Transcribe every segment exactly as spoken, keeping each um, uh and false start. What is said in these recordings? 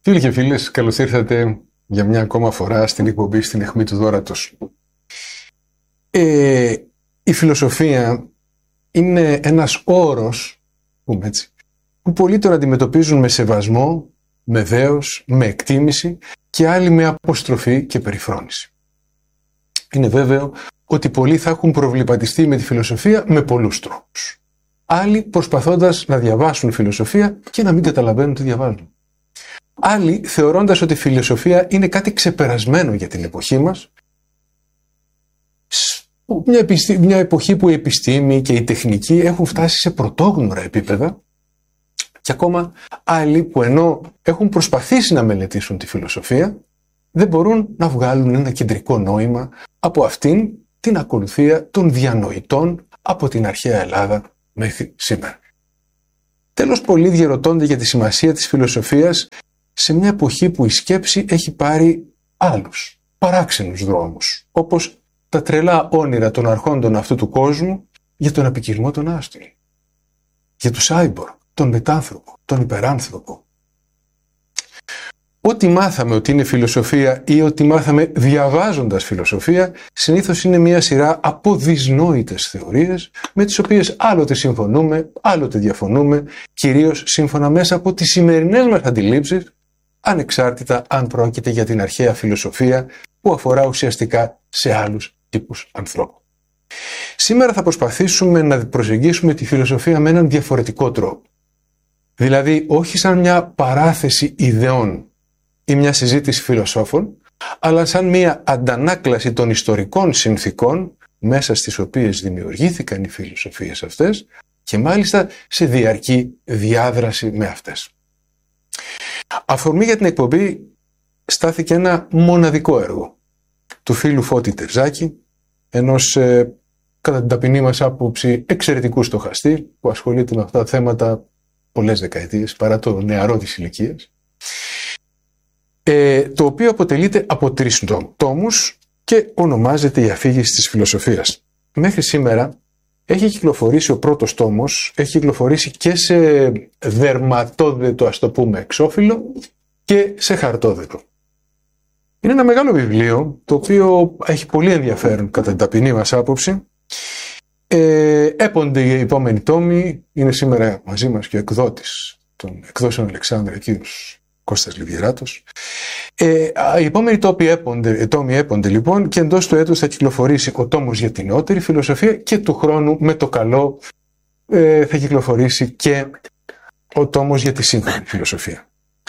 Φίλοι και φίλες, καλώς ήρθατε για μια ακόμα φορά στην εκπομπή στην αιχμή του δώρατος. Ε, η φιλοσοφία είναι ένας όρος, πούμε έτσι, που πολλοί τον αντιμετωπίζουν με σεβασμό, με δέος, με εκτίμηση και άλλοι με αποστροφή και περιφρόνηση. Είναι βέβαιο ότι πολλοί θα έχουν προβληματιστεί με τη φιλοσοφία με πολλούς τρόπους. Άλλοι προσπαθώντας να διαβάσουν φιλοσοφία και να μην καταλαβαίνουν τι διαβάζουν. Άλλοι θεωρώντας ότι η φιλοσοφία είναι κάτι ξεπερασμένο για την εποχή μας, μια, επιστή, μια εποχή που η επιστήμη και η τεχνική έχουν φτάσει σε πρωτόγνωρα επίπεδα, και ακόμα άλλοι που ενώ έχουν προσπαθήσει να μελετήσουν τη φιλοσοφία, δεν μπορούν να βγάλουν ένα κεντρικό νόημα από αυτήν την ακολουθία των διανοητών από την αρχαία Ελλάδα μέχρι σήμερα. Τέλος, πολλοί διαρωτώνται για τη σημασία της φιλοσοφίας σε μια εποχή που η σκέψη έχει πάρει άλλους, παράξενους δρόμους, όπως τα τρελά όνειρα των αρχόντων αυτού του κόσμου για τον απικισμό των άστρων, για τους άιμπορ, τον μετάνθρωπο, τον υπεράνθρωπο. Ό,τι μάθαμε ότι είναι φιλοσοφία ή ό,τι μάθαμε διαβάζοντας φιλοσοφία, συνήθως είναι μια σειρά από δυσνόητες θεωρίες, με τις οποίες άλλοτε συμφωνούμε, άλλοτε διαφωνούμε, κυρίως σύμφωνα μέσα από τις σημερινές μας αντιλήψεις, ανεξάρτητα αν πρόκειται για την αρχαία φιλοσοφία που αφορά ουσιαστικά σε άλλους τύπους ανθρώπων. Σήμερα θα προσπαθήσουμε να προσεγγίσουμε τη φιλοσοφία με έναν διαφορετικό τρόπο. Δηλαδή όχι σαν μια παράθεση ιδεών ή μια συζήτηση φιλοσόφων, αλλά σαν μια αντανάκλαση των ιστορικών συνθήκων μέσα στις οποίες δημιουργήθηκαν οι φιλοσοφίες αυτές και μάλιστα σε διαρκή διάδραση με αυτές. Αφορμή για την εκπομπή στάθηκε ένα μοναδικό έργο του φίλου Φώτη Τερζάκη, ενός ε, κατά την ταπεινή μας άποψη εξαιρετικού στοχαστή που ασχολείται με αυτά τα θέματα πολλές δεκαετίες παρά το νεαρό της ηλικίας, ε, το οποίο αποτελείται από τρεις τόμους και ονομάζεται «Η αφήγηση της φιλοσοφίας». Μέχρι σήμερα έχει κυκλοφορήσει ο πρώτος τόμος, έχει κυκλοφορήσει και σε δερματόδετο, ας το πούμε, εξώφυλλο και σε χαρτόδετο. Είναι ένα μεγάλο βιβλίο, το οποίο έχει πολύ ενδιαφέρον κατά την ταπεινή μας άποψη. Ε, έπονται οι επόμενοι τόμοι, είναι σήμερα μαζί μας και ο εκδότης των εκδόσεων Αλεξάνδρα, κύριος Κώστας Λιβιεράτος. Ε, οι επόμενοι τόμοι έπονται, τόμοι έπονται λοιπόν και εντός του έτους θα κυκλοφορήσει ο τόμος για την νεότερη φιλοσοφία και του χρόνου με το καλό ε, θα κυκλοφορήσει και ο τόμος για τη σύγχρονη φιλοσοφία.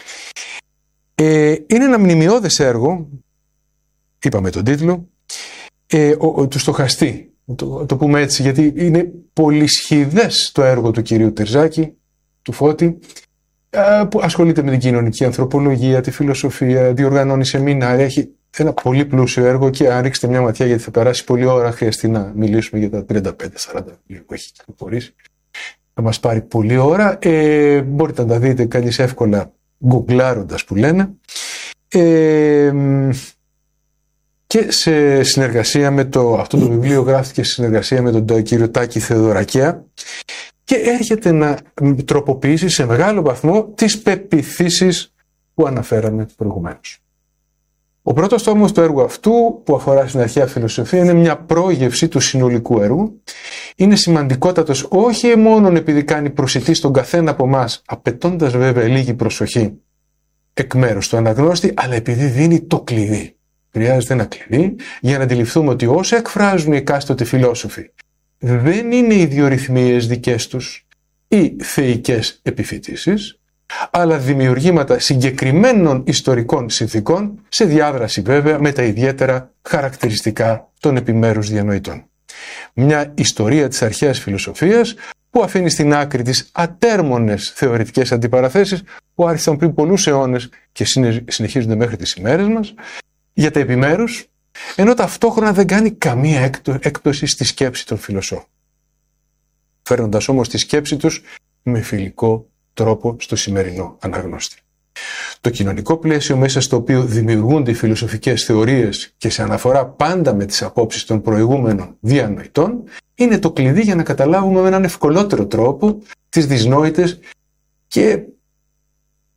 Ε, είναι ένα μνημειώδες έργο, είπαμε τον τίτλο, ε, ο, ο, του στοχαστή, το, το πούμε έτσι γιατί είναι πολυσχηδές το έργο του κυρίου Τερζάκη, του Φώτη, που ασχολείται με την κοινωνική ανθρωπολογία, τη φιλοσοφία, διοργανώνει σεμινάρια, έχει ένα πολύ πλούσιο έργο και αν ρίξετε μια ματιά γιατί θα περάσει πολλή ώρα, χρειαστεί να μιλήσουμε για τα τριάντα πέντε σαράντα που έχει κυκλοφορήσει. Θα μας πάρει πολλή ώρα, ε, μπορείτε να τα δείτε κανείς εύκολα γκουγκλάροντας που λένε, ε, και σε συνεργασία με το, αυτό το βιβλίο γράφτηκε σε συνεργασία με τον κύριο Τάκη Θεοδωρακέα και έρχεται να τροποποιήσει σε μεγάλο βαθμό τις πεποιθήσεις που αναφέραμε προηγουμένως. Ο πρώτος τόμος του έργου αυτού, που αφορά στην αρχαία φιλοσοφία, είναι μια πρόγευση του συνολικού έργου. Είναι σημαντικότατος όχι μόνο επειδή κάνει προσιτή στον καθένα από εμάς, απαιτώντας βέβαια λίγη προσοχή εκ μέρους του αναγνώστη, αλλά επειδή δίνει το κλειδί. Χρειάζεται ένα κλειδί για να αντιληφθούμε ότι όσα εκφράζουν οι εκάστοτε φιλόσοφοι δεν είναι ιδιορυθμίες δικές τους ή θεϊκές επιφυτίσεις, αλλά δημιουργήματα συγκεκριμένων ιστορικών συνθήκων σε διάδραση βέβαια με τα ιδιαίτερα χαρακτηριστικά των επιμέρους διανοητών. Μια ιστορία της αρχαίας φιλοσοφίας που αφήνει στην άκρη τις ατέρμονες θεωρητικές αντιπαραθέσεις που άρχισαν πριν πολλούς αιώνες και συνεχίζονται μέχρι τις ημέρες μας για τα επιμέρους, ενώ ταυτόχρονα δεν κάνει καμία έκπτωση στη σκέψη των φιλοσόφων, φέρνοντας όμως τη σκέψη τους με φιλικό τρόπο στο σημερινό αναγνώστη. Το κοινωνικό πλαίσιο μέσα στο οποίο δημιουργούνται οι φιλοσοφικές θεωρίες και σε αναφορά πάντα με τις απόψεις των προηγούμενων διανοητών είναι το κλειδί για να καταλάβουμε με έναν ευκολότερο τρόπο τις δυσνόητες και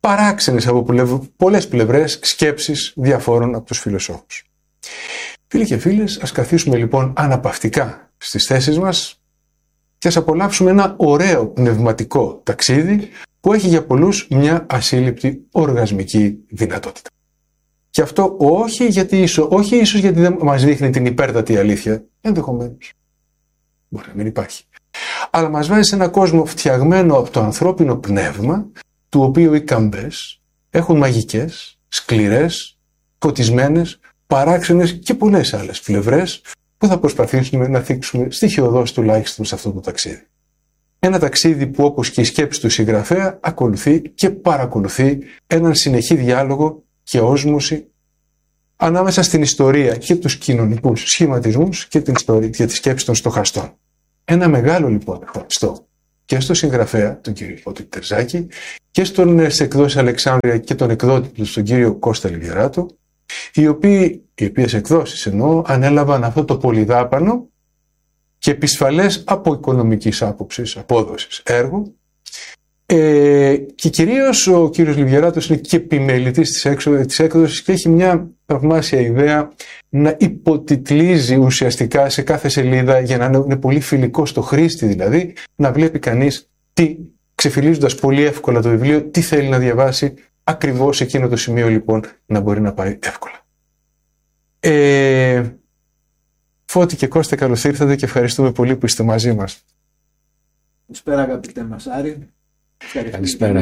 παράξενες από πολλές πλευρές σκέψεις διαφόρων από τους φιλοσόφους. Φίλοι και φίλες, ας καθίσουμε λοιπόν αναπαυτικά στις θέσεις μας και ας απολαύσουμε ένα ωραίο πνευματικό ταξίδι που έχει για πολλούς μια ασύλληπτη οργασμική δυνατότητα. Και αυτό όχι, γιατί ίσο, όχι ίσως γιατί δεν μας δείχνει την υπέρτατη αλήθεια, ενδεχομένως. Μπορεί να μην υπάρχει. Αλλά μας βάζει σε έναν κόσμο φτιαγμένο από το ανθρώπινο πνεύμα, του οποίου οι καμπές έχουν μαγικές, σκληρές, φωτισμένες, παράξενες και πολλές άλλες πλευρές που θα προσπαθήσουμε να θίξουμε στοιχειωδώς τουλάχιστον σε αυτό το ταξίδι. Ένα ταξίδι που, όπως και η σκέψη του συγγραφέα, ακολουθεί και παρακολουθεί έναν συνεχή διάλογο και όσμωση ανάμεσα στην ιστορία και τους κοινωνικούς σχηματισμούς και την ιστορία και τη σκέψη των στοχαστών. Ένα μεγάλο λοιπόν ευχαριστώ και στο συγγραφέα, τον κύριο Φώτη Τερζάκη, και στον εκδόση Αλεξάνδρεια και τον εκδότη του, τον κύριο Κώστα Λιβιεράτο, οι, οποίοι, οι οποίες εκδόσεις εννοώ ανέλαβαν αυτό το πολυδάπανο και επισφαλές από οικονομικής άποψης απόδοσης έργο. Ε, και κυρίως ο κύριος Λιβιεράτος είναι και επιμελητής της, έξω, της έκδοσης και έχει μια θαυμάσια ιδέα να υποτιτλίζει ουσιαστικά σε κάθε σελίδα, για να είναι πολύ φιλικό στο χρήστη, δηλαδή να βλέπει κανείς τι, ξεφυλίζοντας πολύ εύκολα το βιβλίο, τι θέλει να διαβάσει, ακριβώς εκείνο το σημείο λοιπόν να μπορεί να πάει εύκολα. Ε, Φώτη και Κώστα, καλώς ήρθατε και ευχαριστούμε πολύ που είστε μαζί μας. Καλησπέρα αγαπητέ Μασάρη. Καλησπέρα.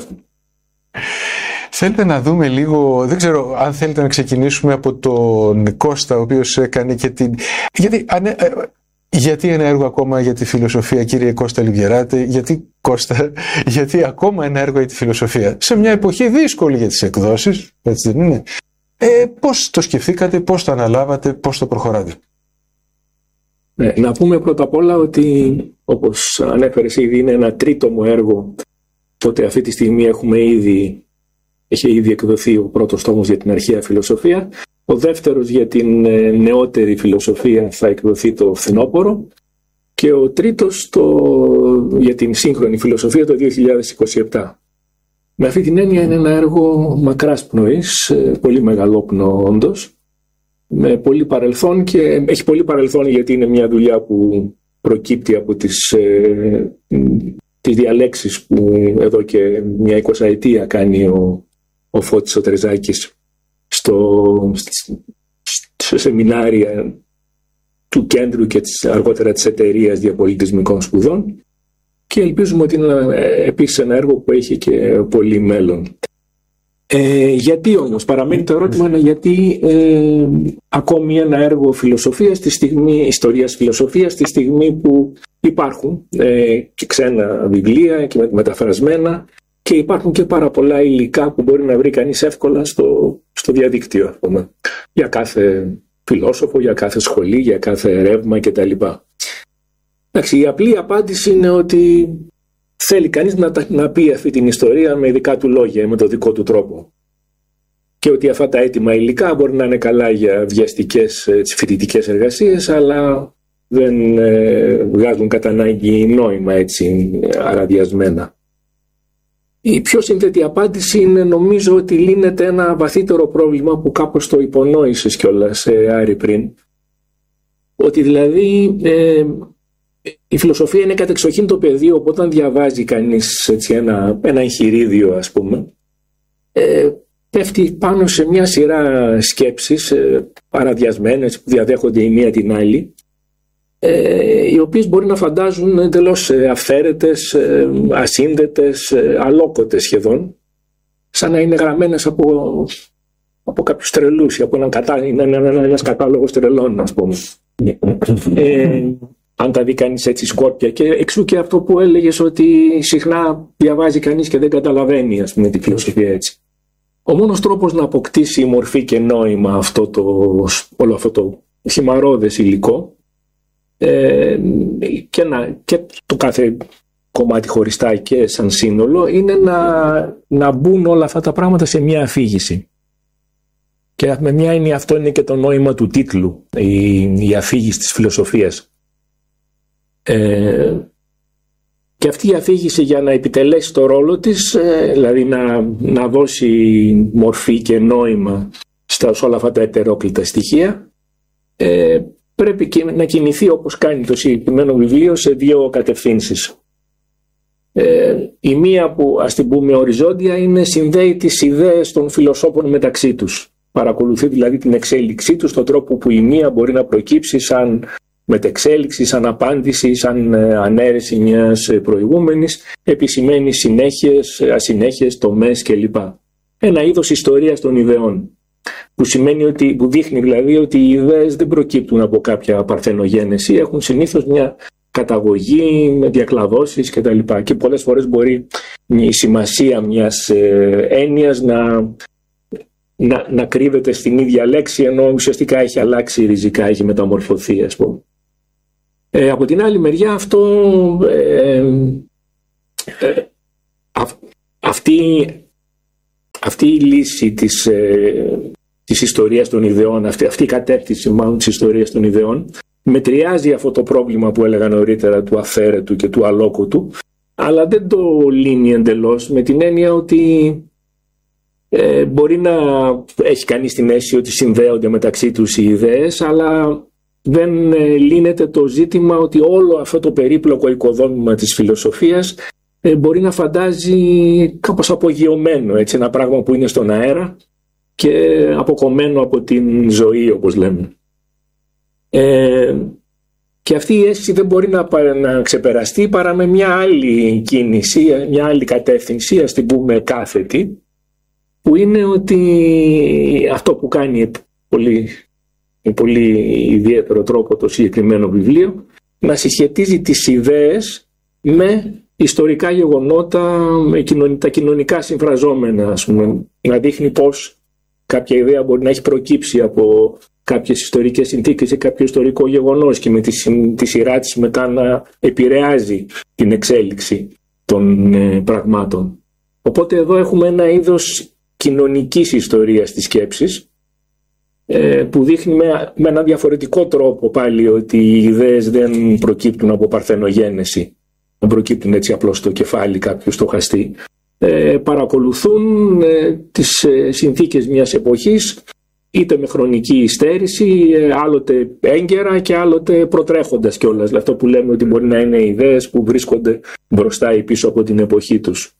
Θέλετε να δούμε λίγο, δεν ξέρω αν θέλετε να ξεκινήσουμε από τον Κώστα, ο οποίος έκανε και την... Γιατί, ανε... γιατί ένα έργο ακόμα για τη φιλοσοφία, κύριε Κώστα Λιβιεράτη, γιατί Κώστα, γιατί ακόμα ένα έργο για τη φιλοσοφία, σε μια εποχή δύσκολη για τις εκδόσεις, έτσι δεν είναι? Ε, πώς το σκεφτήκατε, πώς το αναλάβατε, πώς το προχωράτε? Ναι, να πούμε πρώτα απ' όλα ότι, όπως ανέφερες ήδη, είναι ένα τρίτομο έργο. Τότε αυτή τη στιγμή έχουμε ήδη, έχει ήδη εκδοθεί ο πρώτος τόμος για την αρχαία φιλοσοφία. Ο δεύτερος για την νεότερη φιλοσοφία θα εκδοθεί το φθινόπωρο. Και ο τρίτος το, για την σύγχρονη φιλοσοφία το δύο χιλιάδες είκοσι επτά. Με αυτή την έννοια είναι ένα έργο μακράς πνοής, πολύ μεγαλόπνο όντως, με πολύ παρελθόν, και έχει πολύ παρελθόν γιατί είναι μια δουλειά που προκύπτει από τις, ε, τις διαλέξεις που εδώ και μια εικοσαετία κάνει ο, ο Φώτης ο Τερζάκης στο, σε σεμινάρια του κέντρου και της, αργότερα της Εταιρείας Διαπολιτισμικών Σπουδών, και ελπίζουμε ότι είναι επίσης ένα έργο που έχει και πολύ μέλλον. Ε, γιατί όμως, παραμένει το ερώτημα, είναι γιατί ε, ακόμη ένα έργο φιλοσοφίας, τη στιγμή, ιστορίας φιλοσοφίας, τη στιγμή που υπάρχουν ε, και ξένα βιβλία και μεταφρασμένα, και υπάρχουν και πάρα πολλά υλικά που μπορεί να βρει κανείς εύκολα στο, στο διαδίκτυο, ας πούμε, για κάθε φιλόσοφο, για κάθε σχολή, για κάθε ρεύμα κτλ. Εντάξει, η απλή απάντηση είναι ότι θέλει κανείς να, να πει αυτή την ιστορία με δικά του λόγια, με το δικό του τρόπο. Και ότι αυτά τα έτοιμα υλικά μπορεί να είναι καλά για βιαστικές φοιτητικές εργασίες, αλλά δεν ε, βγάζουν κατά ανάγκη νόημα έτσι αραδιασμένα. Η πιο σύνθετη απάντηση είναι, νομίζω, ότι λύνεται ένα βαθύτερο πρόβλημα που κάπως το υπονόησες κιόλας, ε, Άρη, πριν. Ότι δηλαδή... Ε, η φιλοσοφία είναι κατεξοχήν το πεδίο που όταν διαβάζει κανείς έτσι, ένα, ένα εγχειρίδιο, ας πούμε, ε, πέφτει πάνω σε μια σειρά σκέψεις ε, παραδιασμένες που διαδέχονται η μία την άλλη, ε, οι οποίες μπορεί να φαντάζουν εντελώς ε, αυθαίρετες, ε, ασύνδετες, ε, αλόκοτες σχεδόν, σαν να είναι γραμμένες από, από κάποιους τρελούς, από έναν κατα, είναι ένας κατάλογος τρελών, ας πούμε. Ε, αν τα δει κανείς έτσι σκόρπια, και εξού και αυτό που έλεγες ότι συχνά διαβάζει κανείς και δεν καταλαβαίνει, ας πούμε, τη φιλοσοφία έτσι. Ο μόνος τρόπος να αποκτήσει μορφή και νόημα αυτό το, όλο αυτό το χυμαρώδες υλικό ε, και, να, και το κάθε κομμάτι χωριστά και σαν σύνολο, είναι να, να μπουν όλα αυτά τα πράγματα σε μια αφήγηση. Και με μια έννοια αυτό είναι και το νόημα του τίτλου, η, η αφήγηση της φιλοσοφίας. Ε, Και αυτή η αφήγηση, για να επιτελέσει το ρόλο της, δηλαδή να, να δώσει μορφή και νόημα στα, σε όλα αυτά τα ετερόκλητα στοιχεία, ε, πρέπει να κινηθεί, όπως κάνει το συγκεκριμένο βιβλίο, σε δύο κατευθύνσεις. Ε, η μία, που ας την πούμε οριζόντια, είναι συνδέει τις ιδέες των φιλοσόφων μεταξύ τους. Παρακολουθεί δηλαδή την εξέλιξή τους, τον τρόπο που η μία μπορεί να προκύψει σαν μετεξέλιξη, σαν απάντηση, σαν ανέρεση μιας προηγούμενης, επισημαίνει συνέχειες, ασυνέχειες, τομές κλπ. Ένα είδος ιστορίας των ιδεών, που σημαίνει ότι, που δείχνει δηλαδή ότι οι ιδέες δεν προκύπτουν από κάποια παρθενογένεση, έχουν συνήθως μια καταγωγή με διακλαδώσεις κτλ. Και, και πολλές φορές μπορεί η σημασία μιας ε, έννοιας να, να, να κρύβεται στην ίδια λέξη, ενώ ουσιαστικά έχει αλλάξει ριζικά, έχει μεταμορφωθεί, ας πούμε. Ε, από την άλλη μεριά, αυτό, ε, ε, α, αυτή, αυτή η λύση της, ε, της ιστορίας των ιδεών, αυτή, αυτή η κατεύθυνση μάλλον της ιστορίας των ιδεών, μετριάζει αυτό το πρόβλημα που έλεγα νωρίτερα του αφαίρετου και του αλόκοτου, αλλά δεν το λύνει εντελώς, με την έννοια ότι ε, μπορεί να έχει κανείς την αίσθηση ότι συνδέονται μεταξύ τους οι ιδέες, αλλά δεν ε, λύνεται το ζήτημα ότι όλο αυτό το περίπλοκο οικοδόμημα της φιλοσοφίας ε, μπορεί να φαντάζει κάπως απογειωμένο, έτσι, ένα πράγμα που είναι στον αέρα και αποκομμένο από την ζωή, όπως λέμε. Ε, και αυτή η αίσθηση δεν μπορεί να, να ξεπεραστεί παρά με μια άλλη κίνηση, μια άλλη κατεύθυνση, ας την πούμε κάθετη, που είναι ότι αυτό που κάνει πολύ, με πολύ ιδιαίτερο τρόπο το συγκεκριμένο βιβλίο, να συσχετίζει τις ιδέες με ιστορικά γεγονότα, με τα κοινωνικά συμφραζόμενα, ας πούμε, να δείχνει πως κάποια ιδέα μπορεί να έχει προκύψει από κάποιες ιστορικές συνθήκες ή κάποιο ιστορικό γεγονός και με τη, τη σειρά της μετά να επηρεάζει την εξέλιξη των ε, πραγμάτων. Οπότε εδώ έχουμε ένα είδος κοινωνικής ιστορίας της σκέψης, ε, που δείχνει με, με έναν διαφορετικό τρόπο πάλι ότι οι ιδέες δεν προκύπτουν από παρθενογένεση, δεν προκύπτουν έτσι απλώς στο κεφάλι κάποιου στοχαστή. Ε, παρακολουθούν ε, τις ε, συνθήκες μιας εποχής, είτε με χρονική υστέρηση, άλλοτε έγκαιρα και άλλοτε προτρέχοντας κιόλας. Αυτό που λέμε ότι μπορεί να είναι ιδέες που βρίσκονται μπροστά ή πίσω από την εποχή τους.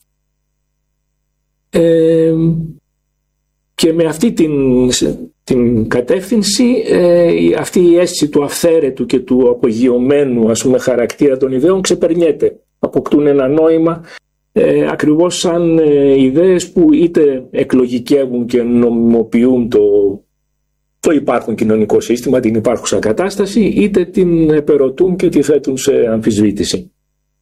Ε, και με αυτή την, την κατεύθυνση, ε, αυτή η αίσθηση του αυθαίρετου και του απογειωμένου, ας πούμε, χαρακτήρα των ιδεών ξεπερνιέται. Αποκτούν ένα νόημα ε, ακριβώς σαν ε, ιδέες που είτε εκλογικεύουν και νομιμοποιούν το, το υπάρχον κοινωνικό σύστημα, την υπάρχουσα κατάσταση, είτε την επερωτούν και τη θέτουν σε αμφισβήτηση.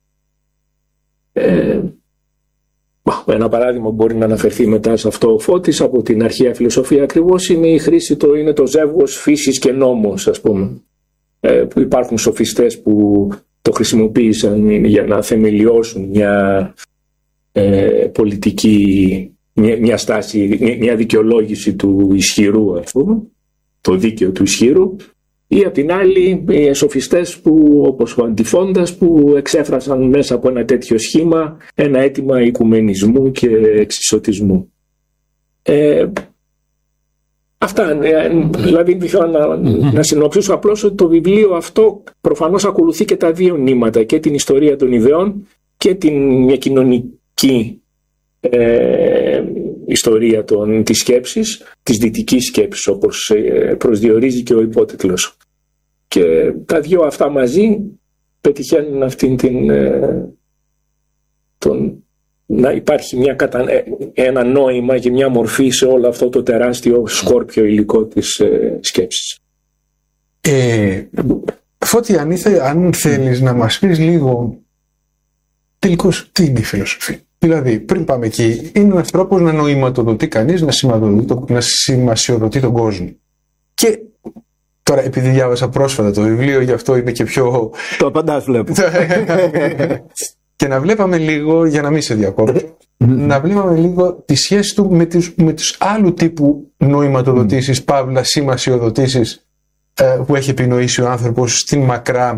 Ε, ένα παράδειγμα μπορεί να αναφερθεί μετά σε αυτό ο Φώτης από την αρχαία φιλοσοφία ακριβώς, είναι η χρήση, το, είναι το ζεύγος φύσης και νόμος, ας πούμε. Ε, που υπάρχουν σοφιστές που το χρησιμοποίησαν για να θεμελιώσουν μια ε, πολιτική, μια, μια στάση, μια, μια δικαιολόγηση του ισχυρού, ας πούμε, το δίκαιο του ισχυρού, ή απ' την άλλη οι σοφιστές που, όπως ο Αντιφώντας, που εξέφρασαν μέσα από ένα τέτοιο σχήμα ένα αίτημα οικουμενισμού και εξισωτισμού. Ε, αυτά, δηλαδή θέλω να, mm-hmm. να συνοψίσω απλώς ότι το βιβλίο αυτό προφανώς ακολουθεί και τα δύο νήματα, και την ιστορία των ιδεών και την μια κοινωνική ε, ιστορία των, της σκέψης, της δυτικής σκέψης, όπως ε, προσδιορίζει και ο υπότιτλος. Και τα δύο αυτά μαζί πετυχαίνουν αυτήν την, ε, τον, να υπάρχει μια κατα... ένα νόημα και μια μορφή σε όλο αυτό το τεράστιο σκόρπιο υλικό της ε, σκέψης. Ε, Φώτη, αν, ήθε, αν θέλεις να μας πεις λίγο τελικώς τι είναι η φιλοσοφία. Δηλαδή, πριν πάμε εκεί, είναι ένας τρόπος να νοηματοδοτεί κανείς, να, να σημασιοδοτεί τον κόσμο. Και τώρα, επειδή διάβασα πρόσφατα το βιβλίο, γι' αυτό είναι και πιο... Το απαντάς βλέπω. Και να βλέπαμε λίγο, για να μην σε διακόπτω, να βλέπαμε λίγο τη σχέση του με τους, με τους άλλου τύπου νοηματοδοτήσεις, παύλα σημασιοδοτήσεις, ε, που έχει επινοήσει ο άνθρωπος στην μακρά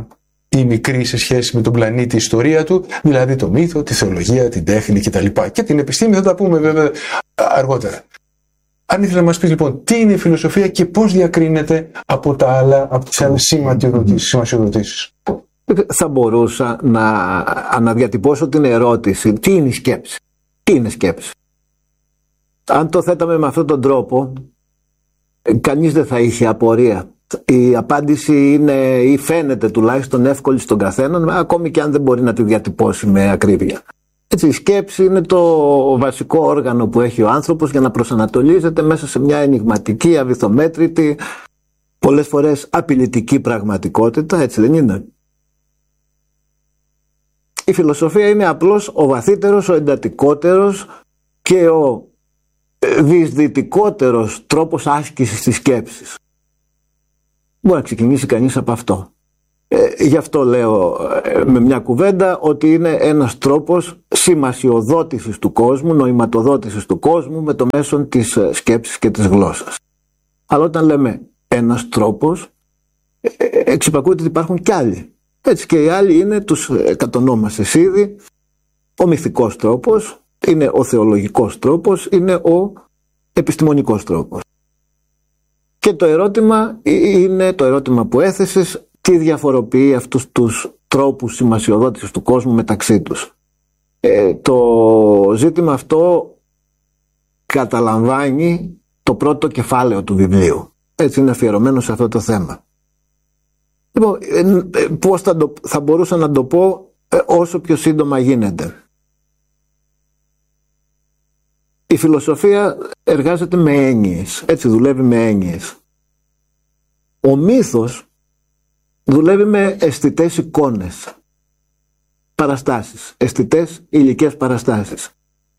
ή μικρή σε σχέση με τον πλανήτη ιστορία του, δηλαδή το μύθο, τη θεολογία, την τέχνη κτλ. Και την επιστήμη θα τα πούμε βέβαια αργότερα. Αν ήθελα να μας πεις λοιπόν τι είναι η φιλοσοφία και πώς διακρίνεται από τα άλλα, από τις άλλες σημασιοδοτήσεις. Θα μπορούσα να αναδιατυπώσω την ερώτηση, τι είναι η σκέψη. Τι είναι σκέψη. Αν το θέταμε με αυτόν τον τρόπο, κανείς δεν θα είχε απορία. Η απάντηση είναι ή φαίνεται τουλάχιστον εύκολη στον καθέναν, ακόμη και αν δεν μπορεί να τη διατυπώσει με ακρίβεια. Έτσι, η σκέψη είναι το βασικό όργανο που έχει ο άνθρωπος για να προσανατολίζεται μέσα σε μια ενιγματική, αβυθομέτρητη, πολλές φορές απειλητική πραγματικότητα, έτσι δεν είναι. Η φιλοσοφία είναι απλώς ο βαθύτερος, ο εντατικότερος και ο διεισδυτικότερος τρόπος άσκησης της σκέψης. Μπορεί να ξεκινήσει κανείς από αυτό. Ε, γι' αυτό λέω ε, με μια κουβέντα ότι είναι ένας τρόπος σημασιοδότησης του κόσμου, νοηματοδότησης του κόσμου με το μέσο της ε, σκέψης και της γλώσσας. Αλλά όταν λέμε ένας τρόπος, ε, ε, εξυπακούεται ότι υπάρχουν κι άλλοι. Έτσι, και οι άλλοι είναι, τους ε, κατονόμασες ήδη, ο μυθικός τρόπος, είναι ο θεολογικός τρόπος, είναι ο επιστημονικός τρόπος. Και το ερώτημα είναι το ερώτημα που έθεσες, τι διαφοροποιεί αυτούς τους τρόπους σημασιοδότησης του κόσμου μεταξύ τους. Ε, το ζήτημα αυτό καταλαμβάνει το πρώτο κεφάλαιο του βιβλίου. Έτσι είναι αφιερωμένο σε αυτό το θέμα. Λοιπόν, ε, πώς θα, το, θα μπορούσα να το πω ε, όσο πιο σύντομα γίνεται. Η φιλοσοφία εργάζεται με έννοιες, έτσι δουλεύει με έννοιες. Ο μύθος δουλεύει με αισθητές εικόνες, παραστάσεις, αισθητές υλικές παραστάσεις.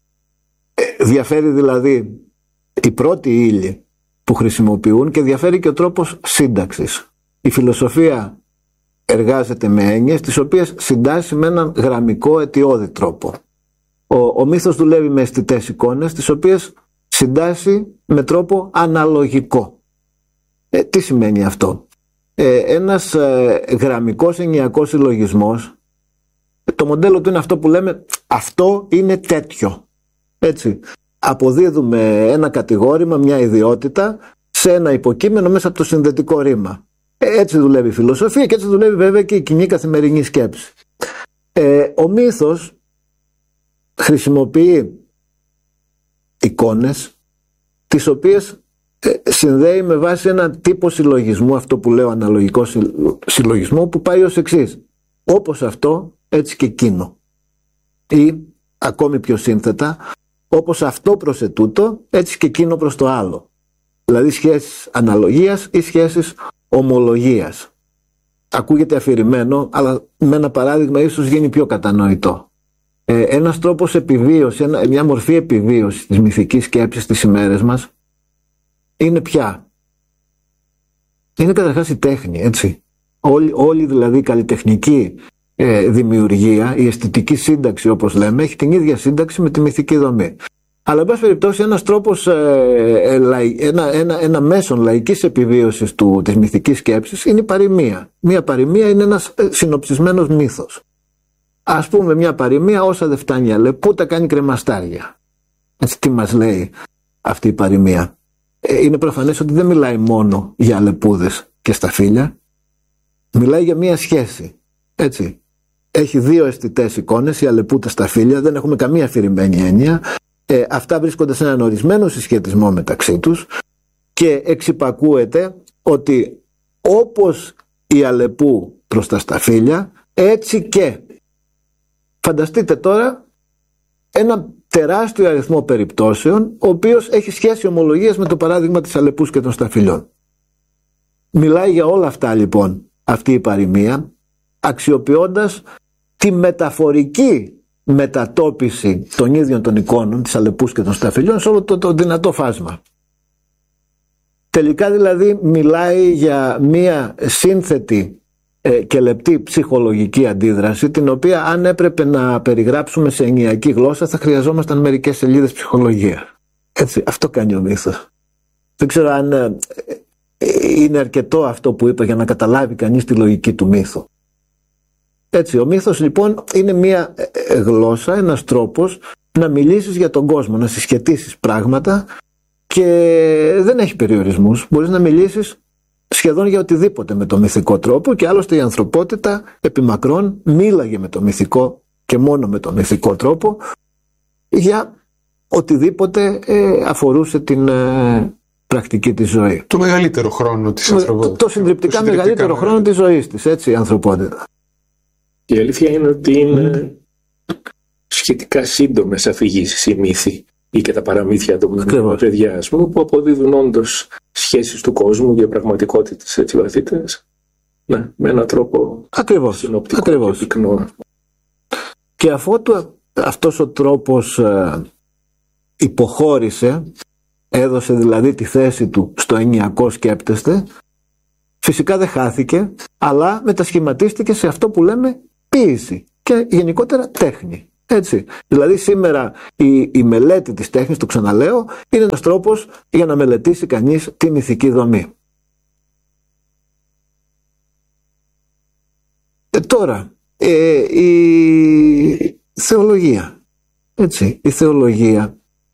Ε, διαφέρει δηλαδή η πρώτη ύλη που χρησιμοποιούν και διαφέρει και ο τρόπος σύνταξης. Η φιλοσοφία εργάζεται με έννοιες τις οποίες συντάσσει με έναν γραμμικό αιτιώδη τρόπο. Ο, ο μύθος δουλεύει με αισθητές εικόνες τις οποίες συντάσσει με τρόπο αναλογικό. Ε, τι σημαίνει αυτό. Ε, ένας ε, γραμμικός εννοιακός συλλογισμός, το μοντέλο του είναι αυτό που λέμε αυτό είναι τέτοιο. Έτσι. Αποδίδουμε ένα κατηγόρημα, μια ιδιότητα σε ένα υποκείμενο μέσα από το συνδετικό ρήμα. Ε, έτσι δουλεύει η φιλοσοφία και έτσι δουλεύει βέβαια και η κοινή καθημερινή σκέψη. Ε, ο μύθος χρησιμοποιεί εικόνες τις οποίες συνδέει με βάση ένα τύπο συλλογισμού, αυτό που λέω αναλογικό συλλογισμό, που πάει ως εξής. Όπως αυτό, έτσι και εκείνο. Ή, ακόμη πιο σύνθετα, όπως αυτό προς ετούτο, έτσι και εκείνο προς το άλλο. Δηλαδή σχέσεις αναλογίας ή σχέσεις ομολογίας. Ακούγεται αφηρημένο, αλλά με ένα παράδειγμα ίσως γίνει πιο κατανοητό. Ε, ένας τρόπος επιβίωσης, μια μορφή επιβίωσης της μυθικής σκέψης στις ημέρες μας, είναι πια. Είναι καταρχάς η τέχνη, έτσι. Όλη, όλη δηλαδή η καλλιτεχνική ε, δημιουργία, η αισθητική σύνταξη όπως λέμε, έχει την ίδια σύνταξη με τη μυθική δομή. Αλλά εν πάση περιπτώσει ένας τρόπος, ε, ε, λαϊ, ένα, ένα, ένα μέσον λαϊκής επιβίωσης του, της μυθικής σκέψης είναι η παροιμία. Μια παροιμία είναι ένας ε, συνοψισμένος μύθος. Ας πούμε μια παροιμία, όσα δεν φτάνει αλεπούτα κάνει κρεμαστάρια. Έτσι, τι μας λέει αυτή η παροιμία. Είναι προφανές ότι δεν μιλάει μόνο για αλεπούδες και σταφύλια. Μιλάει για μία σχέση. Έτσι. Έχει δύο αισθητές εικόνες, η αλεπούτα σταφύλια, δεν έχουμε καμία αφηρημένη έννοια. Ε, αυτά βρίσκονται σε έναν ορισμένο συσχετισμό μεταξύ τους και εξυπακούεται ότι όπως η αλεπού προς τα σταφύλια, έτσι και. Φανταστείτε τώρα ένα τεράστιο αριθμό περιπτώσεων, ο οποίος έχει σχέση ομολογίας με το παράδειγμα της αλεπούς και των σταφυλιών. Μιλάει για όλα αυτά λοιπόν αυτή η παροιμία, αξιοποιώντας τη μεταφορική μετατόπιση των ίδιων των εικόνων της αλεπούς και των σταφυλιών σε όλο το, το δυνατό φάσμα. Τελικά δηλαδή μιλάει για μία σύνθετη και λεπτή ψυχολογική αντίδραση, την οποία αν έπρεπε να περιγράψουμε σε εννοιακή γλώσσα θα χρειαζόμασταν μερικές σελίδες ψυχολογία. Έτσι, αυτό κάνει ο μύθος. Δεν ξέρω αν είναι αρκετό αυτό που είπα για να καταλάβει κανείς τη λογική του μύθου. Έτσι, ο μύθος λοιπόν είναι μια γλώσσα, ένας τρόπος να μιλήσεις για τον κόσμο, να συσχετίσεις πράγματα και δεν έχει περιορισμούς. Μπορείς να μιλήσεις σχεδόν για οτιδήποτε με το μυθικό τρόπο και άλλωστε η ανθρωπότητα επί μακρόν μίλαγε με το μυθικό και μόνο με το μυθικό τρόπο για οτιδήποτε ε, αφορούσε την ε, πρακτική της ζωή. Το μεγαλύτερο χρόνο της ανθρωπότητας. Το, το συντριπτικά, το συντριπτικά μεγαλύτερο χρόνο της ζωής της, έτσι, η ανθρωπότητα. Η αλήθεια είναι ότι είναι σχετικά σύντομες αφηγήσεις οι μύθοι ή και τα παραμύθια των παιδιά, ας πούμε, που αποδίδουν όντως σχέσεις του κόσμου για πραγματικότητες έτσι βαθύτερες. Ναι, με έναν τρόπο ακριβώς, συνοπτικό ακριβώς. και πυκνό. Και αφού το, αυτός ο τρόπος ε, υποχώρησε, έδωσε δηλαδή τη θέση του στο ενιακό σκέπτεστε, φυσικά δεν χάθηκε, αλλά μετασχηματίστηκε σε αυτό που λέμε ποίηση και γενικότερα τέχνη. Έτσι. Δηλαδή σήμερα η, η μελέτη της τέχνης, το ξαναλέω, είναι ένας τρόπος για να μελετήσει κανείς τη μυθική δομή. Ε, τώρα, ε, η θεολογία. Έτσι, η θεολογία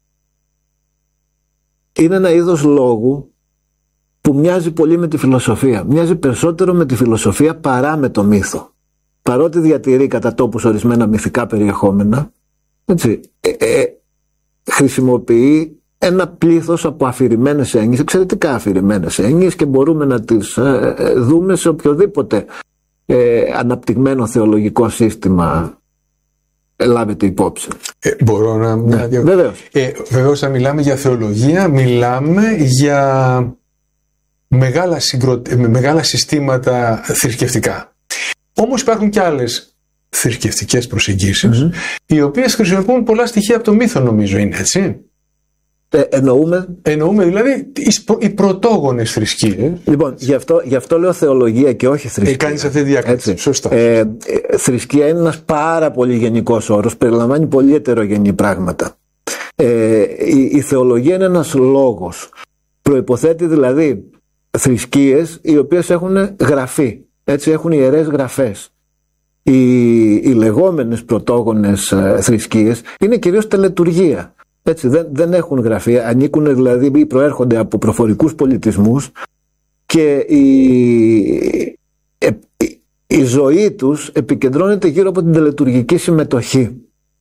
είναι ένα είδος λόγου που μοιάζει πολύ με τη φιλοσοφία. Μοιάζει περισσότερο με τη φιλοσοφία παρά με το μύθο. Παρότι διατηρεί κατά τόπους ορισμένα μυθικά περιεχόμενα, έτσι, ε, ε, χρησιμοποιεί ένα πλήθος από αφηρημένες έννοιες, εξαιρετικά αφηρημένες έννοιες, και μπορούμε να τις ε, ε, δούμε σε οποιοδήποτε ε, αναπτυγμένο θεολογικό σύστημα λάβετε υπόψη. Ε, μπορώ να... Ναι, να... βεβαίως. Ε, βεβαίως, αν μιλάμε για θεολογία, μιλάμε για μεγάλα, συγκρο... μεγάλα συστήματα θρησκευτικά. Όμως υπάρχουν και άλλες θρησκευτικές προσεγγίσεις, mm-hmm. οι οποίες χρησιμοποιούν πολλά στοιχεία από το μύθο, νομίζω, είναι έτσι. Ε, εννοούμε... εννοούμε δηλαδή οι πρωτόγονες θρησκείες. Λοιπόν, γι' αυτό, γι' αυτό λέω θεολογία και όχι θρησκεία. Ε, κάνεις αυτή τη διάκριση. Σωστά. Ε, ε, θρησκεία είναι ένας πάρα πολύ γενικός όρος, περιλαμβάνει πολύ ετερογενή πράγματα. Ε, η, η θεολογία είναι ένας λόγος. Προϋποθέτει δηλαδή θρησκείες οι οποίες έχουν γραφεί. Έτσι, έχουν ιερές γραφές. Οι, οι λεγόμενες πρωτόγονες ε, θρησκείες είναι κυρίως τελετουργία. Έτσι, δεν, δεν έχουν γραφή, ανήκουν δηλαδή ή προέρχονται από προφορικούς πολιτισμούς και η, ε, η, η ζωή τους επικεντρώνεται γύρω από την τελετουργική συμμετοχή.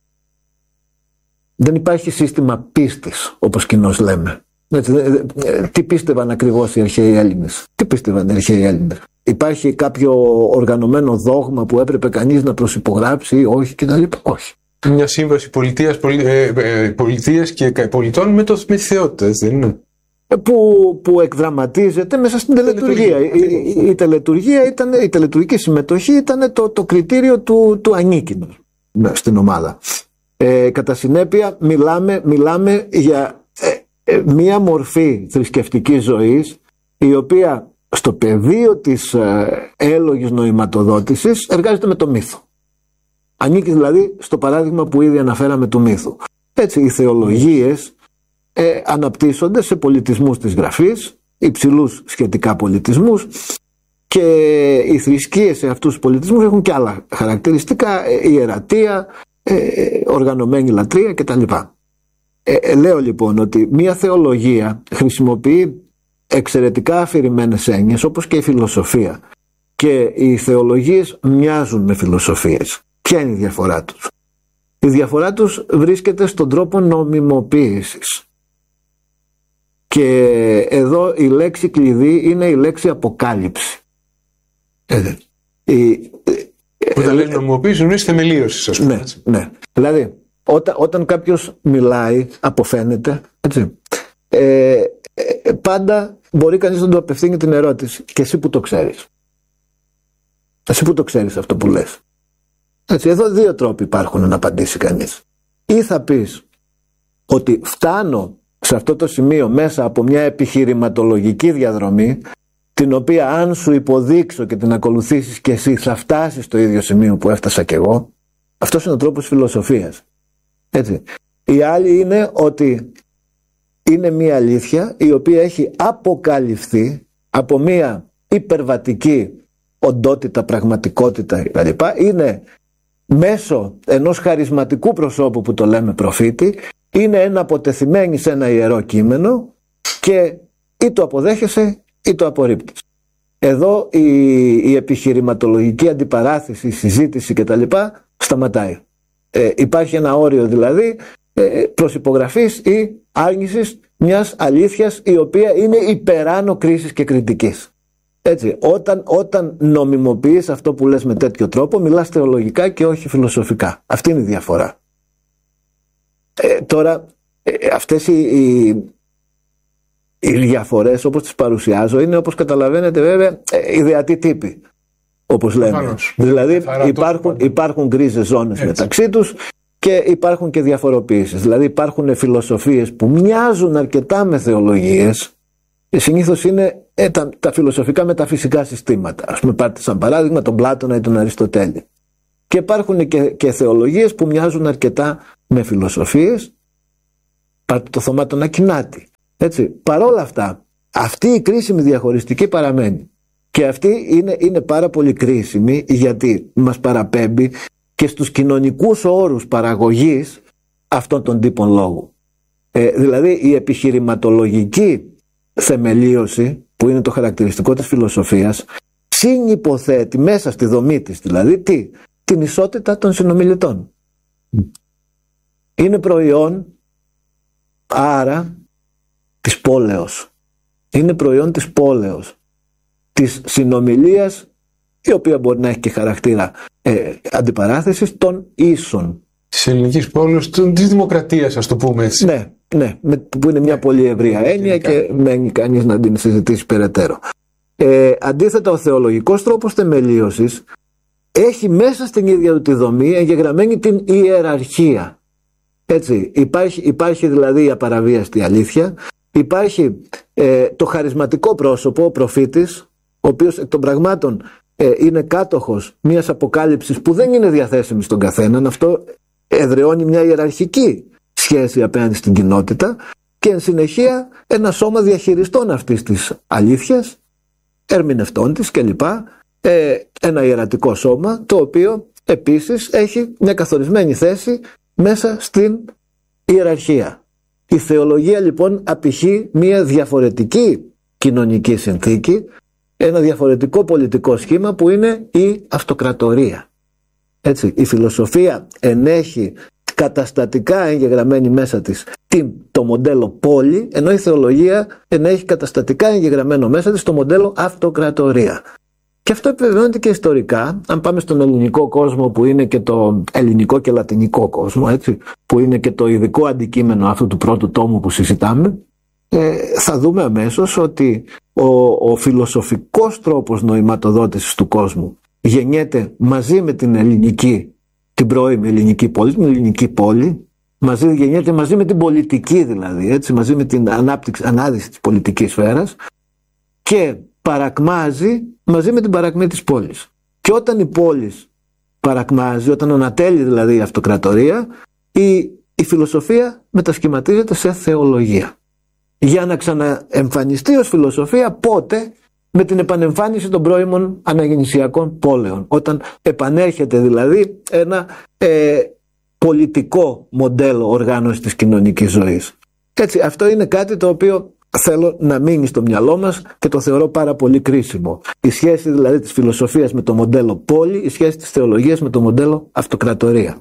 Δεν υπάρχει σύστημα πίστης, όπως κοινώς λέμε. Έτσι, τι πίστευαν ακριβώς οι αρχαίοι Έλληνες? Τι πίστευαν οι αρχαίοι Έλληνες? Υπάρχει κάποιο οργανωμένο δόγμα που έπρεπε κανείς να προσυπογράψει ή όχι κτλ? Όχι. Μια σύμβαση πολιτείας, πολι, ε, ε, πολιτείας και πολιτών με, το, με τη θεότητα, δεν είναι? Που, που εκδραματίζεται μέσα στην τελετουργία. Η, η, η, τελετουργία ήταν, η τελετουργική συμμετοχή ήταν το, το κριτήριο του, του ανήκεινου στην ομάδα. Ε, κατά συνέπεια μιλάμε, μιλάμε για ε, ε, μία μορφή θρησκευτικής ζωής η οποία στο πεδίο της ε, έλογης νοηματοδότησης εργάζεται με το μύθο. Ανήκει δηλαδή στο παράδειγμα που ήδη αναφέραμε του μύθου. Έτσι, οι θεολογίες ε, αναπτύσσονται σε πολιτισμούς της γραφής, υψηλούς σχετικά πολιτισμούς, και οι θρησκείες σε αυτούς τους πολιτισμούς έχουν και άλλα χαρακτηριστικά, ε, ιερατεία, ε, οργανωμένη λατρεία κτλ. Ε, ε, λέω λοιπόν ότι μια θεολογία χρησιμοποιεί εξαιρετικά αφηρημένες έννοιες, όπως και η φιλοσοφία, και οι θεολογίες μοιάζουν με φιλοσοφίες. Ποια είναι η διαφορά τους? Η διαφορά τους βρίσκεται στον τρόπο νομιμοποίησης. Και εδώ η λέξη κλειδί είναι η λέξη αποκάλυψη. Ε, η, Όταν λέει νομιμοποίηση, εννοείς θεμελίωση, ας πούμε. Ναι, ναι. Δηλαδή, όταν, όταν κάποιος μιλάει, αποφαίνεται, έτσι, ε, ε, πάντα μπορεί κανείς να του απευθύνει την ερώτηση: και εσύ που το ξέρεις? Εσύ που το ξέρεις αυτό που λες? Έτσι, εδώ δύο τρόποι υπάρχουν να απαντήσει κανείς. Ή θα πεις ότι φτάνω σε αυτό το σημείο μέσα από μια επιχειρηματολογική διαδρομή, την οποία αν σου υποδείξω και την ακολουθήσεις και εσύ θα φτάσεις στο ίδιο σημείο που έφτασα κι εγώ. Αυτός είναι ο τρόπος φιλοσοφίας. Έτσι. Η άλλη είναι ότι είναι μια αλήθεια η οποία έχει αποκαλυφθεί από μια υπερβατική οντότητα, πραγματικότητα κτλ. Είναι μέσω ενός χαρισματικού προσώπου που το λέμε προφήτη, είναι ένα αποτεθειμένη σε ένα ιερό κείμενο και ή το αποδέχεσαι ή το απορρίπτεις. Εδώ η, η επιχειρηματολογική αντιπαράθεση, η συζήτηση κτλ. Σταματάει. Ε, υπάρχει ένα όριο δηλαδή ε, προσυπογραφής ή άρνησης μιας αλήθειας η οποία είναι υπεράνω κρίσης και κριτικής. Έτσι, όταν, όταν νομιμοποιείς αυτό που λες με τέτοιο τρόπο, μιλάς θεολογικά και όχι φιλοσοφικά. Αυτή είναι η διαφορά. Ε, τώρα, ε, αυτές οι, οι, οι διαφορές όπως τις παρουσιάζω είναι, όπως καταλαβαίνετε βέβαια, ε, ιδεατοί τύποι, όπως λέμε. Φανώς. Δηλαδή υπάρχουν, υπάρχουν γκρίζες ζώνες έτσι μεταξύ τους και υπάρχουν και διαφοροποιήσεις. Δηλαδή υπάρχουν φιλοσοφίες που μοιάζουν αρκετά με θεολογίες. Συνήθως είναι ε, τα, τα φιλοσοφικά μεταφυσικά συστήματα. Ας πούμε, πάρτε σαν παράδειγμα τον Πλάτωνα ή τον Αριστοτέλη. Και υπάρχουν και, και θεολογίες που μοιάζουν αρκετά με φιλοσοφίες. Πάρτε το Θωμά τον Ακινάτη. Έτσι. Παρόλα αυτά, αυτή η κρίσιμη διαχωριστική παραμένει. Και αυτή είναι, είναι πάρα πολύ κρίσιμη γιατί μας παραπέμπει και στους κοινωνικούς όρους παραγωγής αυτών των τύπων λόγου. Ε, δηλαδή η επιχειρηματολογική θεμελίωση, που είναι το χαρακτηριστικό της φιλοσοφίας, συνυποθέτει μέσα στη δομή της δηλαδή τι? Την ισότητα των συνομιλητών. Είναι προϊόν άρα της πόλεως. Είναι προϊόν της πόλεως, της συνομιλίας, η οποία μπορεί να έχει και χαρακτήρα ε, αντιπαράθεσης των ίσων. Της ελληνικής πόλης, της δημοκρατίας, ας το πούμε έτσι. Ναι, ναι, που είναι μια πολύ ευρεία έννοια και μένει κανείς να την συζητήσει περαιτέρω. Ε, αντίθετα, ο θεολογικός τρόπος θεμελίωσης έχει μέσα στην ίδια του τη δομή εγγεγραμμένη την ιεραρχία. Έτσι, υπάρχει, υπάρχει δηλαδή η απαραβίαστη αλήθεια, υπάρχει ε, το χαρισματικό πρόσωπο, ο προφήτης, ο οποίος εκ των πραγμάτων ε, είναι κάτοχος μιας αποκάλυψης που δεν είναι διαθέσιμη στον καθέναν. Αυτό εδραιώνει μια ιεραρχική σχέση απέναντι στην κοινότητα και εν συνεχεία ένα σώμα διαχειριστών αυτής της αλήθειας, ερμηνευτών της κλπ. Ε, ένα ιερατικό σώμα το οποίο επίσης έχει μια καθορισμένη θέση μέσα στην ιεραρχία. Η θεολογία λοιπόν απηχεί μια διαφορετική κοινωνική συνθήκη, ένα διαφορετικό πολιτικό σχήμα που είναι η αυτοκρατορία. Έτσι, η φιλοσοφία ενέχει καταστατικά εγγεγραμμένη μέσα της το μοντέλο πόλη, ενώ η θεολογία ενέχει καταστατικά εγγεγραμμένο μέσα της το μοντέλο αυτοκρατορία. Και αυτό επιβεβαιώνεται και ιστορικά. Αν πάμε στον ελληνικό κόσμο, που είναι και το ελληνικό και λατινικό κόσμο, έτσι, που είναι και το ειδικό αντικείμενο αυτού του πρώτου τόμου που συζητάμε, ε, θα δούμε αμέσως ότι ο, ο φιλοσοφικός τρόπος νοηματοδότησης του κόσμου γεννιέται μαζί με την ελληνική, την πρώιμη ελληνική πόλη, την ελληνική πόλη, μαζί, γεννιέται μαζί με την πολιτική δηλαδή, έτσι, μαζί με την ανάπτυξη, ανάδυση της πολιτικής σφαίρας και παρακμάζει μαζί με την παρακμή της πόλης. Και όταν η πόλη παρακμάζει, όταν ανατέλει δηλαδή η αυτοκρατορία, η, η φιλοσοφία μετασχηματίζεται σε θεολογία. Για να ξαναεμφανιστεί ως φιλοσοφία πότε? Με την επανεμφάνιση των πρώιμων αναγεννησιακών πόλεων. Όταν επανέρχεται δηλαδή ένα ε, πολιτικό μοντέλο οργάνωσης της κοινωνικής ζωής. Έτσι, αυτό είναι κάτι το οποίο θέλω να μείνει στο μυαλό μας και το θεωρώ πάρα πολύ κρίσιμο. Η σχέση δηλαδή της φιλοσοφίας με το μοντέλο πόλη, η σχέση της θεολογίας με το μοντέλο αυτοκρατορία.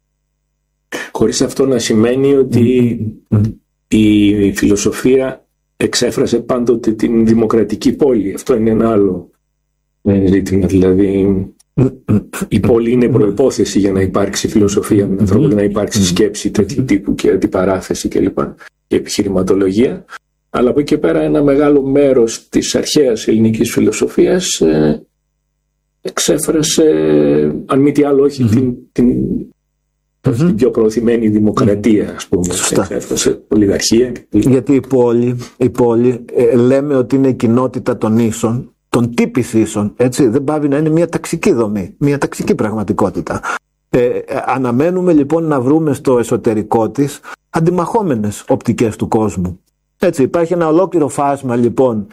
Χωρίς αυτό να σημαίνει ότι mm-hmm. η φιλοσοφία εξέφρασε πάντοτε την δημοκρατική πόλη. Αυτό είναι ένα άλλο ζήτημα. Δηλαδή η πόλη είναι προϋπόθεση για να υπάρξει φιλοσοφία με ανθρώπου, να υπάρξει σκέψη τέτοιου τύπου και αντιπαράθεση κλπ. Και επιχειρηματολογία. Αλλά από εκεί και πέρα ένα μεγάλο μέρος της αρχαίας ελληνικής φιλοσοφίας ε, εξέφρασε, αν μη τι άλλο όχι, mm-hmm. την, την, mm-hmm. την πιο προωθημένη δημοκρατία, ας πούμε. Εξέφρασε ολιγαρχία. Γιατί η πόλη, η πόλη ε, λέμε ότι είναι η κοινότητα των ίσων, των τύπης ίσων, έτσι, δεν πάβει να είναι μια ταξική δομή, μια ταξική πραγματικότητα. Ε, ε, αναμένουμε λοιπόν να βρούμε στο εσωτερικό της αντιμαχόμενες οπτικές του κόσμου. Έτσι, υπάρχει ένα ολόκληρο φάσμα λοιπόν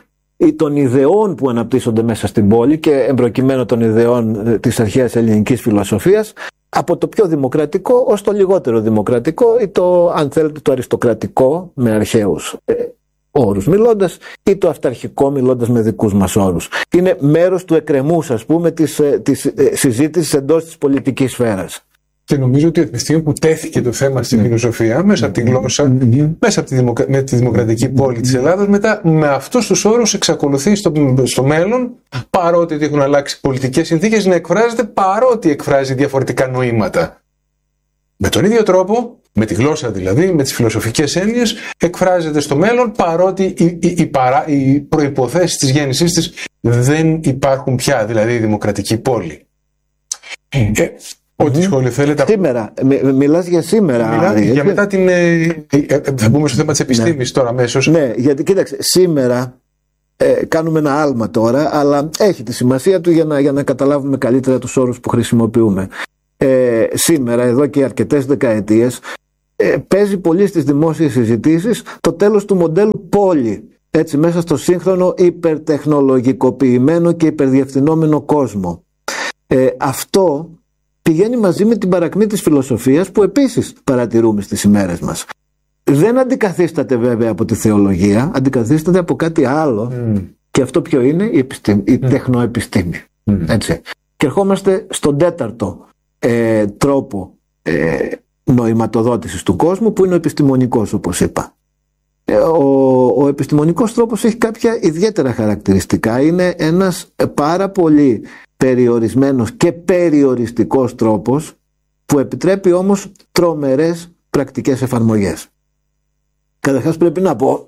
ή των ιδεών που αναπτύσσονται μέσα στην πόλη και εμπροκειμένου των ιδεών της αρχαίας ελληνικής φιλοσοφίας, από το πιο δημοκρατικό ως το λιγότερο δημοκρατικό ή το, αν θέλετε, το αριστοκρατικό με αρχαίους ε, όρους μιλώντας ή το αυταρχικό μιλώντας με δικούς μας όρους. Είναι μέρος του εκκρεμούς, ας πούμε, της, της ε, συζήτησης εντός της πολιτικής σφαίρας. Και νομίζω ότι από τη στιγμή που τέθηκε το θέμα στη φιλοσοφία, μέσα από τη γλώσσα, μέσα από τη, δημοκρα... με τη δημοκρατική πόλη της Ελλάδας, μετά με αυτούς τους όρους εξακολουθεί στο, στο μέλλον, παρότι έχουν αλλάξει πολιτικές συνθήκες, να εκφράζεται, παρότι εκφράζει διαφορετικά νοήματα. Με τον ίδιο τρόπο, με τη γλώσσα δηλαδή, με τις φιλοσοφικές έννοιες, εκφράζεται στο μέλλον, παρότι οι, οι, οι, παρά... οι προϋποθέσεις της γέννησής της δεν υπάρχουν πια, δηλαδή η δημοκρατική πόλη. Ε, Ό,τι σχόλιο θέλετε. Σήμερα. Μι, μιλάς για σήμερα. Μιλά, Άρη, για μετά την. Ε, ε, θα μπούμε στο θέμα της επιστήμης, ναι, τώρα αμέσως. Ναι, γιατί κοίταξε, σήμερα ε, κάνουμε ένα άλμα τώρα, αλλά έχει τη σημασία του για να, για να καταλάβουμε καλύτερα τους όρους που χρησιμοποιούμε. Ε, σήμερα, εδώ και αρκετές δεκαετίες, ε, παίζει πολύ στις δημόσιες συζητήσεις το τέλος του μοντέλου πόλη. Έτσι, μέσα στο σύγχρονο υπερτεχνολογικοποιημένο και υπερδιευθυνόμενο κόσμο. Ε, αυτό πηγαίνει μαζί με την παρακμή της φιλοσοφίας που επίσης παρατηρούμε στις ημέρες μας. Δεν αντικαθίσταται βέβαια από τη θεολογία, αντικαθίσταται από κάτι άλλο mm. και αυτό ποιο είναι? Η, επιστήμη, η mm. τεχνοεπιστήμη. Mm. Έτσι. Και ερχόμαστε στον τέταρτο ε, τρόπο ε, νοηματοδότησης του κόσμου που είναι ο επιστημονικός, όπως είπα. Ε, ο, ο επιστημονικός τρόπος έχει κάποια ιδιαίτερα χαρακτηριστικά. Είναι ένας πάρα πολύ περιορισμένος και περιοριστικός τρόπος που επιτρέπει όμως τρομερές πρακτικές εφαρμογές. Καταρχάς πρέπει να πω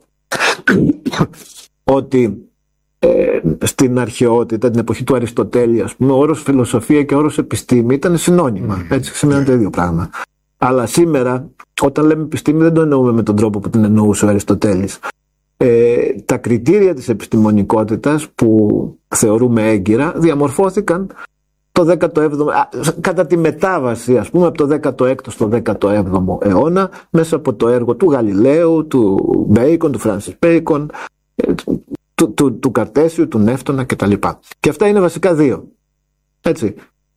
ότι ε, στην αρχαιότητα, την εποχή του Αριστοτέλη, ας πούμε, ο όρος φιλοσοφία και ο όρος επιστήμη ήταν συνώνυμα. Έτσι σημαίνουν το ίδιο πράγμα. Αλλά σήμερα, όταν λέμε επιστήμη, δεν το εννοούμε με τον τρόπο που την εννοούσε ο Αριστοτέλης. Ε, τα κριτήρια της επιστημονικότητας που θεωρούμε έγκυρα διαμορφώθηκαν το δέκατο έβδομο, α, κατά τη μετάβαση, ας πούμε, από το δέκατο έκτο στο δέκατο έβδομο αιώνα, μέσα από το έργο του Γαλιλαίου, του Μπέικον, του Φράνσις Μπέικον, του, του, του Καρτέσιου, του Νεύτωνα κτλ. Και αυτά είναι βασικά δύο. Έτσι.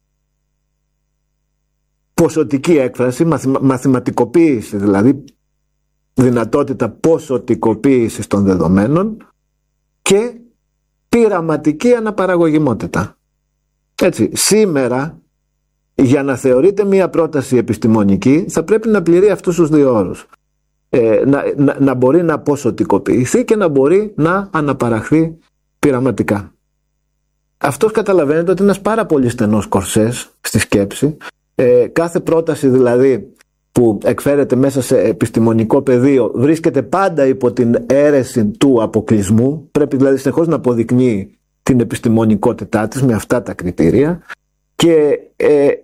Ποσοτική έκφραση, μαθημα, μαθηματικοποίηση, δηλαδή δυνατότητα ποσοτικοποίησης των δεδομένων, και πειραματική αναπαραγωγιμότητα. Έτσι, σήμερα, για να θεωρείται μια πρόταση επιστημονική, θα πρέπει να πληρεί αυτούς τους δύο όρους. Ε, να, να, να μπορεί να ποσοτικοποιηθεί και να μπορεί να αναπαραχθεί πειραματικά. Αυτός καταλαβαίνετε ότι είναι ένας πάρα πολύ στενός κορσές στη σκέψη. Ε, κάθε πρόταση δηλαδή που εκφέρεται μέσα σε επιστημονικό πεδίο βρίσκεται πάντα υπό την αίρεση του αποκλεισμού. Πρέπει δηλαδή συνεχώς να αποδεικνύει την επιστημονικότητά της με αυτά τα κριτήρια και ε, ε,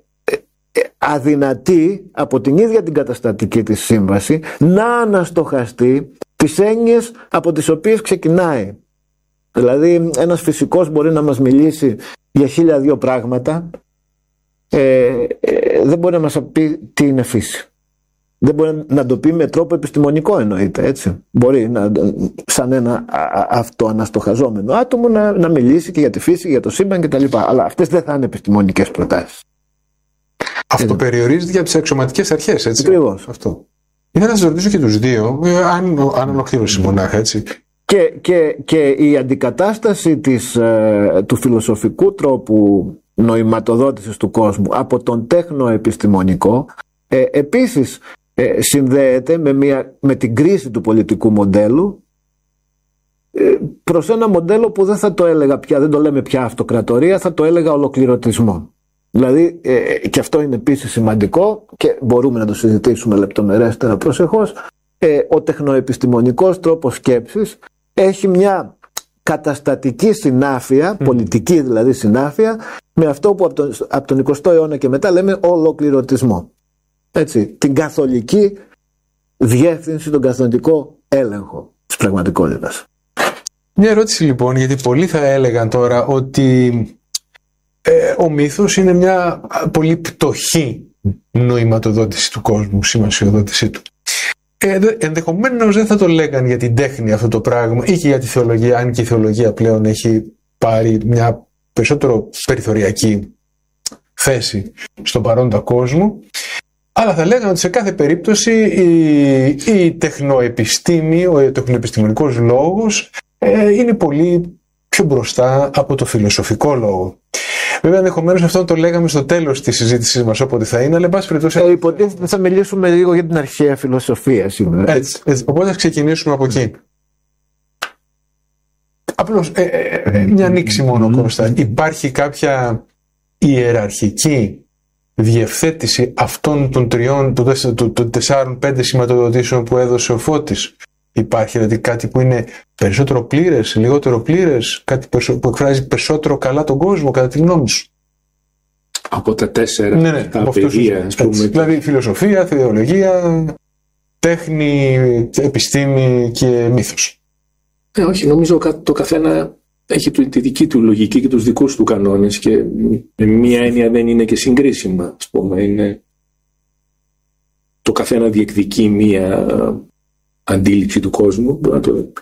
αδυνατεί από την ίδια την καταστατική της σύμβαση να αναστοχαστεί τις έννοιες από τις οποίες ξεκινάει. Δηλαδή ένας φυσικός μπορεί να μας μιλήσει για χίλια δύο πράγματα, ε, ε, δεν μπορεί να μας πει τι είναι φύση. Δεν μπορεί να το πει με τρόπο επιστημονικό, εννοείται, έτσι. Μπορεί να, σαν ένα αυτοαναστοχαζόμενο άτομο να, να μιλήσει και για τη φύση, για το σύμπαν κτλ. Αλλά αυτές δεν θα είναι επιστημονικές προτάσεις. Αυτό περιορίζεται για τις αξιωματικές αρχές, έτσι. Ακριβώς. Αυτό. Ήθελα να σας ρωτήσω και τους δύο, αν, αν ολοκλήρωσε μονάχα, έτσι. Και, και, και η αντικατάσταση της, ε, του φιλοσοφικού τρόπου νοηματοδότησης του κόσμου από τον τέχνοεπιστημονικό ε, επίσης ε, συνδέεται με, μια, με την κρίση του πολιτικού μοντέλου ε, προς ένα μοντέλο που δεν θα το έλεγα πια, δεν το λέμε πια αυτοκρατορία, θα το έλεγα ολοκληρωτισμό. Δηλαδή, ε, και αυτό είναι επίσης σημαντικό και μπορούμε να το συζητήσουμε λεπτομερέστερα προσεχώς, ε, ο τεχνοεπιστημονικός τρόπος σκέψης έχει μια καταστατική συνάφεια, mm. πολιτική δηλαδή συνάφεια, με αυτό που από τον, από τον εικοστό αιώνα και μετά λέμε ολοκληρωτισμό. Έτσι, την καθολική διεύθυνση, τον καθολικό έλεγχο της πραγματικότητας. Μια ερώτηση λοιπόν, γιατί πολλοί θα έλεγαν τώρα ότι ε, ο μύθος είναι μια πολύ πτωχή νοηματοδότηση του κόσμου, σημασιοδότησή του. Ε, ενδεχομένως δεν θα το λέγαν για την τέχνη αυτό το πράγμα ή και για τη θεολογία, αν και η θεολογία πλέον έχει πάρει μια περισσότερο περιθωριακή θέση στον παρόντα κόσμο. Αλλά θα λέγανε ότι σε κάθε περίπτωση η, η τεχνοεπιστήμη, ο τεχνοεπιστημονικός λόγος ε, είναι πολύ πιο μπροστά από το φιλοσοφικό λόγο. Βέβαια, ενδεχομένως αυτό το λέγαμε στο τέλος της συζήτησης μας, όποτε θα είναι, αλλά εν πάση περιπτώσει. Ε, υποτίθεται θα μιλήσουμε λίγο για την αρχαία φιλοσοφία σήμερα. Έτσι, έτσι. Οπότε θα ξεκινήσουμε από εκεί. Απλώς ε, ε, ε, μια ανοίξη μόνο, Κώστα. Υπάρχει κάποια ιεραρχική διευθέτηση αυτών των τριών, των τεσσάρων πέντε σηματοδοτήσεων που έδωσε ο Φώτης? Υπάρχει δηλαδή κάτι που είναι περισσότερο πλήρες, λιγότερο πλήρες, κάτι που εκφράζει περισσότερο καλά τον κόσμο, κατά τη γνώμη σου? Από τα τέσσερα, ναι, ναι, τα παιδεία, ας πούμε. Δηλαδή φιλοσοφία, θεολογία, τέχνη, επιστήμη και μύθος. Ε, όχι, νομίζω το καθένα έχει τη δική του λογική και τους δικούς του κανόνες και με μία έννοια δεν είναι και συγκρίσιμα, ας πούμε. Είναι... Το καθένα διεκδικεί μία αντίληψη του κόσμου, να το